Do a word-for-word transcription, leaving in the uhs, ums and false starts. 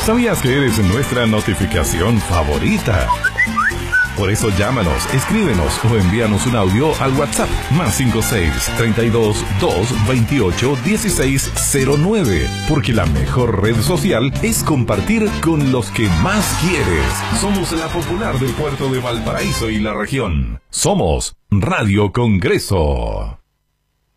¿Sabías que eres nuestra notificación favorita? Por eso llámanos, escríbenos o envíanos un audio al WhatsApp más cinco seis, treinta y dos, dos, veintiocho, dieciséis, cero nueve. Porque la mejor red social es compartir con los que más quieres. Somos la popular del puerto de Valparaíso y la región. Somos Radio Congreso.